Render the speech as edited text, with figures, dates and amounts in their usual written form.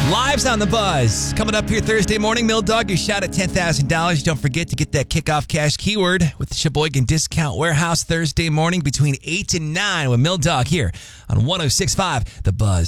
Lives on the Buzz. Coming up here Thursday morning, Mill Dog, your shot at $10,000. Don't forget to get that kickoff cash keyword with the Sheboygan Discount Warehouse Thursday morning between 8 and 9 with Mill Dog here on 106.5 The Buzz.